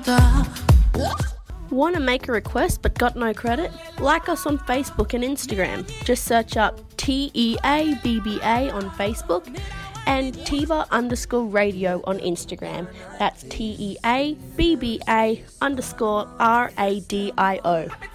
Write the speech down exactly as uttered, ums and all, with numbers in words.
Want to make a request but got no credit? Like us on Facebook and Instagram. Just search up T E A B B A on Facebook and Tiva underscore radio on Instagram. That's T E A B B A underscore R A D I O.